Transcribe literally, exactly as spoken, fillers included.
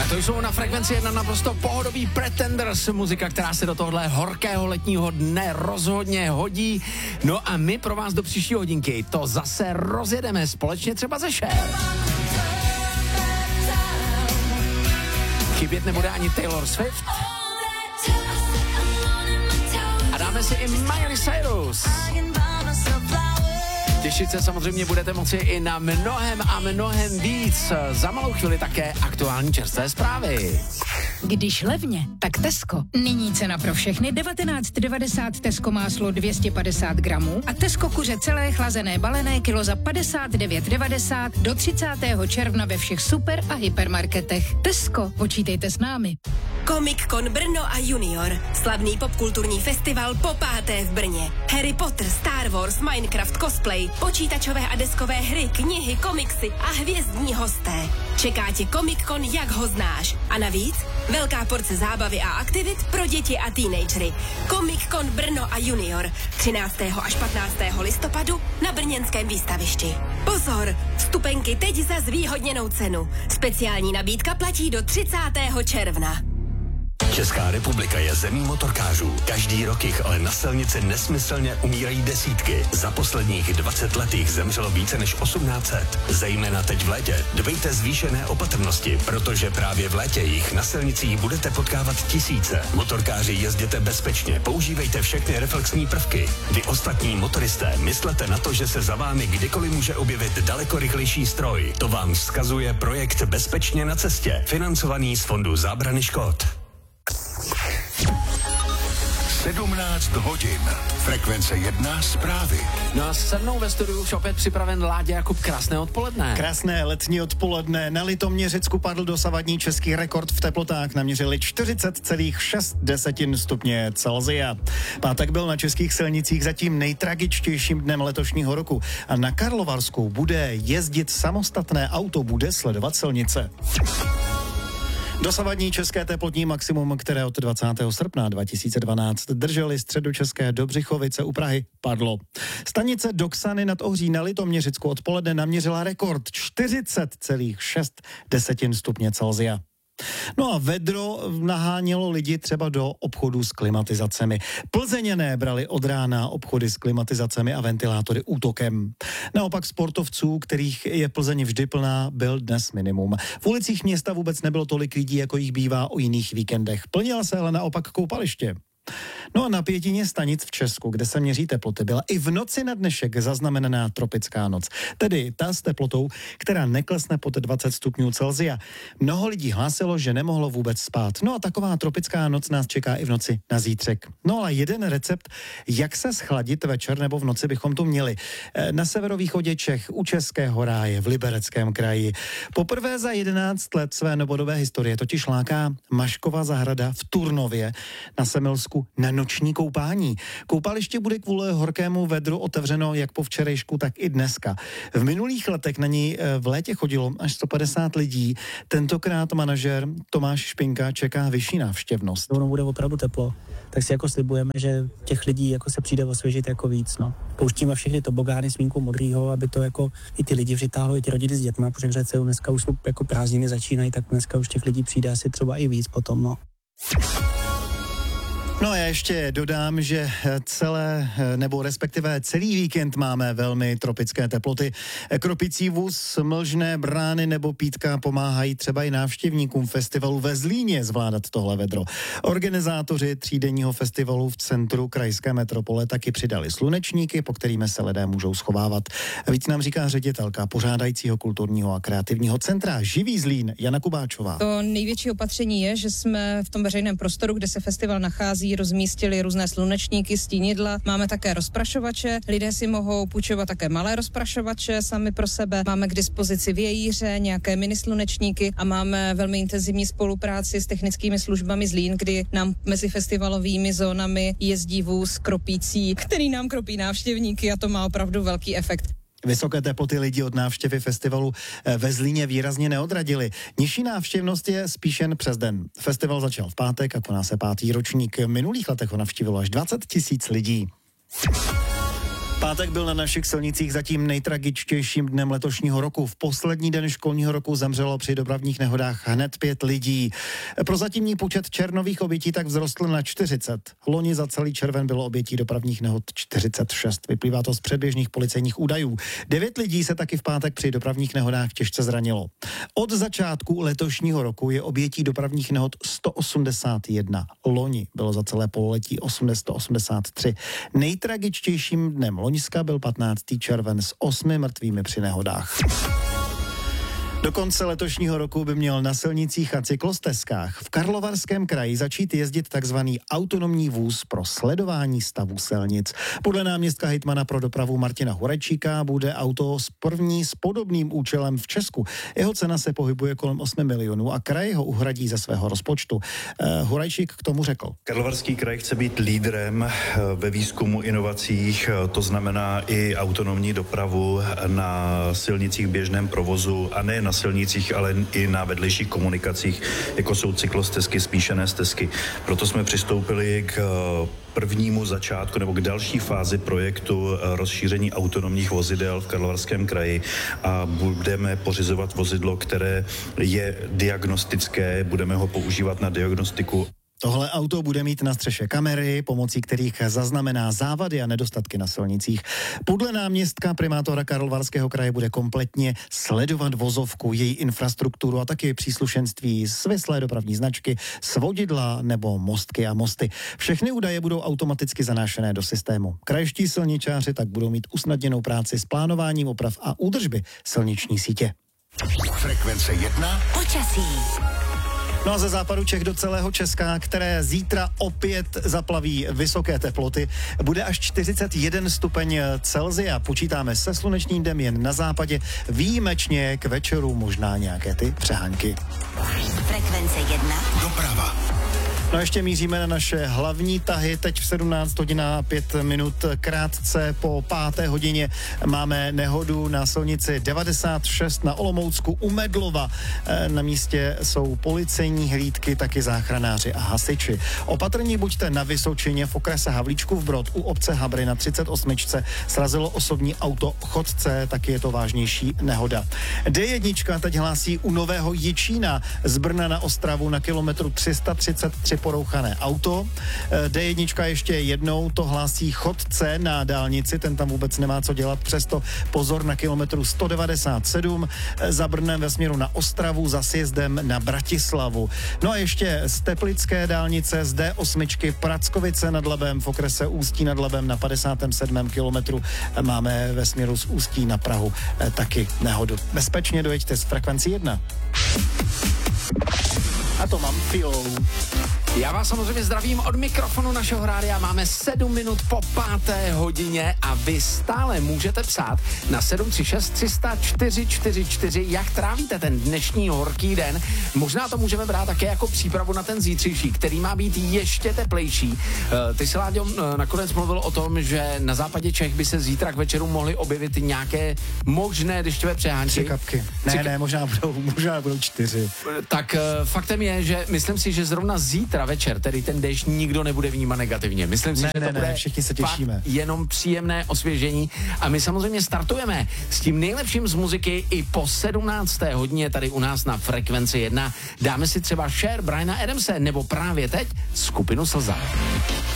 To jsou na Frekvenci jedna naprosto pohodový Pretenders, muzika, která se do tohohle horkého letního dne rozhodně hodí. No a my pro vás do příští hodinky to zase rozjedeme společně třeba ze Cher. Chybět nebude ani Taylor Swift. A dáme si i Miley Cyrus. Těšit se samozřejmě budete moci i na mnohem a mnohem víc. Za malou chvíli také aktuální čerstvé zprávy. Když levně, tak Tesco. Nyní cena pro všechny devatenáct devadesát Tesco máslo dvě stě padesát gramů a Tesco kuře celé chlazené balené kilo za padesát devět devadesát do třicátého června ve všech super a hypermarketech. Tesco, počítejte s námi. Comic Con Brno a Junior. Slavný popkulturní festival po páté v Brně. Harry Potter, Star Wars, Minecraft, cosplay, počítačové a deskové hry, knihy, komiksy a hvězdní hosté. Čeká tě Comic Con, jak ho znáš. A navíc velká porce zábavy a aktivit pro děti a teenagery. Comic Con Brno a Junior. třináctého až patnáctého listopadu na brněnském výstavišti. Pozor, vstupenky teď za zvýhodněnou cenu. Speciální nabídka platí do třicátého června. Česká republika je zemí motorkářů. Každý rok jich ale na silnici nesmyslně umírají desítky. Za posledních dvacet let jich zemřelo více než osmnáct set. Zejména teď v létě dbejte zvýšené opatrnosti, protože právě v létě jich na silnicích budete potkávat tisíce. Motorkáři, jezděte bezpečně, používejte všechny reflexní prvky. Vy ostatní motoristé, myslete na to, že se za vámi kdykoliv může objevit daleko rychlejší stroj. To vám vzkazuje projekt Bezpečně na cestě, financovaný z Fondu zábrany škod. sedmnáct hodin. Frekvence jedna zprávy. No a se mnou ve studiu už opět připraven Láďa Jakub. Krásné odpoledne. Krásné letní odpoledne. Na Litoměřicku padl dosavadní český rekord v teplotách. Naměřili čtyřicet celá šest stupně Celsia. Pátek byl na českých silnicích zatím nejtragičtějším dnem letošního roku. A na Karlovarsku bude jezdit samostatné auto, bude sledovat silnice. Dosavadní české teplotní maximum, které od dvacátého srpna dva tisíce dvanáct drželi středočeské Dobřichovice u Prahy, padlo. Stanice Doksany nad Ohří na Litoměřicku odpoledne naměřila rekord čtyřicet celá šest stupně Celsia. No a vedro nahánělo lidi třeba do obchodů s klimatizacemi. Plzeňané brali od rána obchody s klimatizacemi a ventilátory útokem. Naopak sportovců, kterých je Plzeň vždy plná, byl dnes minimum. V ulicích města vůbec nebylo tolik lidí, jako jich bývá o jiných víkendech. Plnila se ale naopak koupaliště. No a na pětině stanic v Česku, kde se měří teploty, byla i v noci na dnešek zaznamenaná tropická noc. Tedy ta s teplotou, která neklesne pod dvacet stupňů Celsia. Mnoho lidí hlásilo, že nemohlo vůbec spát. No a taková tropická noc nás čeká i v noci na zítřek. No ale jeden recept, jak se schladit večer nebo v noci, bychom tu měli. Na severovýchodě Čech, u Českého ráje, v Libereckém kraji. Poprvé za jedenáct let své novodobé historie totiž láká Maškova zahrada v Turnově na Semilsku na noční koupání. Koupaliště bude kvůli horkému vedru otevřeno jak po včerejšku, tak i dneska. V minulých letech na ní v létě chodilo až sto padesát lidí. Tentokrát manažer Tomáš Špinka čeká vyšší návštěvnost. Ono bude opravdu teplo, tak si jako slibujeme, že těch lidí jako se přijde osvěžit jako víc. No. Pouštíme všechny tobogány s vínkou modrýho, aby to jako i ty lidi přitáhlo, i ty rodiny s dětmi, protože přece dneska už jako prázdniny začínají, tak dneska už těch lidí přijde asi třeba i víc potom. No. No a já ještě dodám, že celé, nebo respektive celý víkend máme velmi tropické teploty. Kropicí vůz, mlžné brány nebo pítka pomáhají třeba i návštěvníkům festivalu ve Zlíně zvládat tohle vedro. Organizátoři třídenního festivalu v centru krajské metropole taky přidali slunečníky, po kterými se lidé můžou schovávat. Víc nám říká ředitelka pořádajícího kulturního a kreativního centra Živý Zlín Jana Kubáčová. To největší opatření je, že jsme v tom veřejném prostoru, kde se festival nachází, rozmístili různé slunečníky, stínidla. Máme také rozprašovače. Lidé si mohou půjčovat také malé rozprašovače sami pro sebe. Máme k dispozici vějíře, nějaké mini slunečníky a máme velmi intenzivní spolupráci s technickými službami Zlín, kdy nám mezi festivalovými zónami jezdí vůz kropící, který nám kropí návštěvníky a to má opravdu velký efekt. Vysoké teploty lidi od návštěvy festivalu ve Zlíně výrazně neodradili. Nižší návštěvnost je spíš jen přes den. Festival začal v pátek a koná se pátý ročník. V minulých letech ho navštívilo až dvacet tisíc lidí. Pátek byl na našich silnicích zatím nejtragičtějším dnem letošního roku. V poslední den školního roku zemřelo při dopravních nehodách hned pět lidí. Prozatímní počet červnových obětí tak vzrostl na čtyřicet. Loni za celý červen bylo obětí dopravních nehod čtyřicet šest. Vyplývá to z předběžných policejních údajů. Devět lidí se taky v pátek při dopravních nehodách těžce zranilo. Od začátku letošního roku je obětí dopravních nehod sto osmdesát jedna. Loni bylo za celé pololetí sto osmdesát tři. Nejtragičtějším dnem loňska byl patnáctého červen s osmi mrtvými při nehodách. Do konce letošního roku by měl na silnicích a cyklostezkách v Karlovarském kraji začít jezdit takzvaný autonomní vůz pro sledování stavu silnic. Podle náměstka hejtmana pro dopravu Martina Hurajčíka bude auto s první s podobným účelem v Česku. Jeho cena se pohybuje kolem osmi milionů a kraj ho uhradí ze svého rozpočtu. Uh, Hurajčík k tomu řekl. Karlovarský kraj chce být lídrem ve výzkumu inovacích, to znamená i autonomní dopravu na silnicích v běžném provozu a ne na silnicích, ale i na vedlejších komunikacích, jako jsou cyklostezky, smíšené stezky. Proto jsme přistoupili k prvnímu začátku nebo k další fázi projektu rozšíření autonomních vozidel v Karlovarském kraji a budeme pořizovat vozidlo, které je diagnostické, budeme ho používat na diagnostiku. Tohle auto bude mít na střeše kamery, pomocí kterých zaznamená závady a nedostatky na silnicích. Podle náměstka primátora Karlovarského kraje bude kompletně sledovat vozovku, její infrastrukturu a taky příslušenství svislé dopravní značky, svodidla nebo mostky a mosty. Všechny údaje budou automaticky zanášené do systému. Krajští silničáři tak budou mít usnadněnou práci s plánováním oprav a údržby silniční sítě. Frekvence jedna. Počasí. No a ze západu Čech do celého Česka, které zítra opět zaplaví vysoké teploty, bude až čtyřicet jeden stupeň Celsia. Počítáme se slunečným dnem jen na západě, výjimečně k večeru možná nějaké ty přehánky. Frekvence jedna. Doprava. No a ještě míříme na naše hlavní tahy. Teď v sedmnáct hodin a pět minut krátce po páté hodině máme nehodu na silnici devadesát šest na Olomoucku u Medlova. Na místě jsou policejní hlídky, taky záchranáři a hasiči. Opatrní buďte na Vysočině v okrese Havlíčkův Brod u obce Habry na třicet osm srazilo osobní auto chodce, taky je to vážnější nehoda. D jedna teď hlásí u Nového Jičína z Brna na Ostravu na kilometru tři sta třicet tři porouchané auto. D jedna ještě jednou to hlásí chodce na dálnici, ten tam vůbec nemá co dělat, přesto pozor na kilometru sto devadesát sedm za Brnem ve směru na Ostravu za sjezdem na Bratislavu. No a ještě z teplické dálnice z D osm Prackovice nad Labem v okrese Ústí nad Labem na padesátém sedmém kilometru máme ve směru z Ústí na Prahu taky nehodu. Bezpečně dojeďte z frekvenci jedna. A to mám Fiolou. Já vás samozřejmě zdravím od mikrofonu našeho rádia. Máme sedm minut po páté hodině a vy stále můžete psát na sedm tři šest tři sta čtyři čtyři čtyři, jak trávíte ten dnešní horký den. Možná to můžeme brát také jako přípravu na ten zítřejší, který má být ještě teplejší. Ty jsi, Láďo, nakonec mluvil o tom, že na západě Čech by se zítra k večeru mohly objevit nějaké možné dešťové přehánky. Tři kapky. Ne, Tři... ne, možná budou, možná budou čtyři. Tak faktem je, že myslím si, že zrovna zítra večer, tedy ten déšť nikdo nebude vnímat negativně. Myslím si, ne, že ne, to bude ne, všichni se těšíme. Jenom příjemné osvěžení a my samozřejmě startujeme s tím nejlepším z muziky i po sedmnácté hodině tady u nás na Frekvenci jedna. Dáme si třeba Cher Briana Adamse nebo právě teď skupinu Slza.